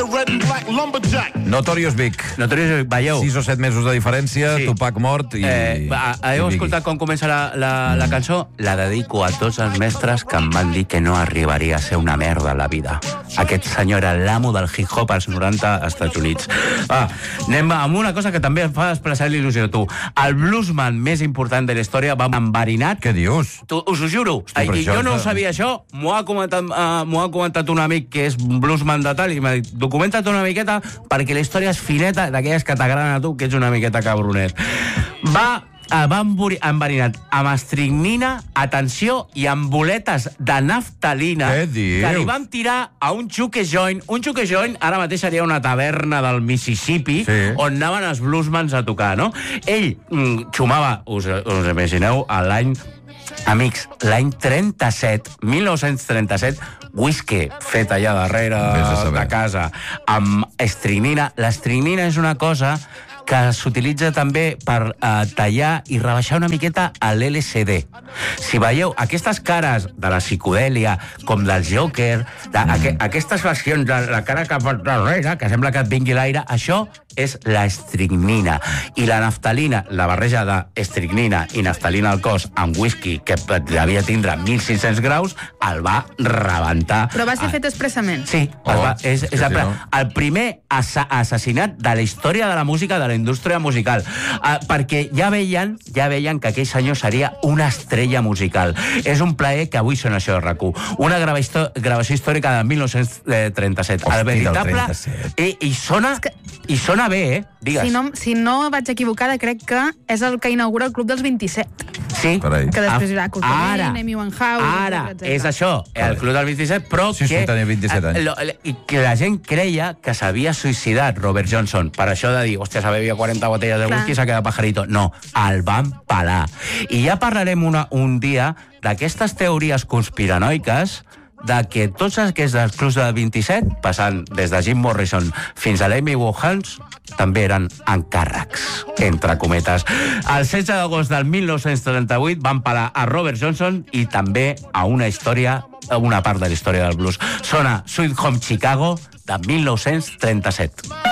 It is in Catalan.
Notorious Big. Notorious Big, veieu? 6 o 7 mesos de diferència, sí. Tupac mort i... Heu escoltat com comença la cançó? La dedico a tots els mestres que em van dir que no arribaria a ser una merda a la vida. Aquest senyor era l'amo del hip-hop als 90 als Estats Units. Anem amb una cosa que també em fa expressar l'il·lusió, tu. El bluesman més important de la història va enverinat. Què dius? Us ho juro. Jo no ho sabia, això. M'ho ha comentat un amic que és bluesman de tal i m'ha dit, documenta't una miqueta perquè la història és fineta, d'aquelles que t'agraden a tu, que ets una miqueta cabronet. Va enverinat amb estricnina, atenció, i amb boletes de naftalina que li van tirar a un xuque joint. Un xuque joint ara mateix seria una taverna del Mississippi, sí, on anaven els bluesmans a tocar, no? Ell xumava, us imagineu, a l'any... Amics, l'any 1937, whisky fet allà darrere de casa amb estricnina. L'estricnina és una cosa que s'utilitza també per tallar i rebaixar una miqueta a l'LSD. Si veieu aquestes cares de la psicodèlia, com del Joker, aquestes versions de la cara cap darrere, que sembla que et vingui l'aire, això és l'estricnina. I la naftalina, la barreja d'estricnina i naftalina al cos amb whisky que devia tindre 1.600 graus, el va rebentar. Però va ser fet expressament? Sí, és el primer assassinat de la història de la música, de la indústria musical, perquè ja veien que aquell senyor seria una estrella musical. És un plaer que avui sona això de RAC1. Una gravació històrica de 1937. Hosti, el veritable... I sona bé, digues. Si no vaig equivocada, crec que és el que inaugura el Club dels 27. Sí. Que després hi haurà Cultura, Amy Winehouse... Ara, és això, el Club dels 27, però sí, que... tenia 27 anys. Que la gent creia que s'havia suïcidat Robert Johnson, per això de dir, hòstia, s'ha bebido 40 botelles de whisky i s'ha quedat pajarito. No, el van pelar. I ja parlarem un dia d'aquestes teories conspiranoiques de que tots aquests dels clubs del 27, passant des de Jim Morrison fins a l'Amy Winehouse, també eren encàrrecs, entre cometes. El 16 d'agost del 1938 van pelar a Robert Johnson i també a una part de la història del blues. Sona Sweet Home Chicago de 1937.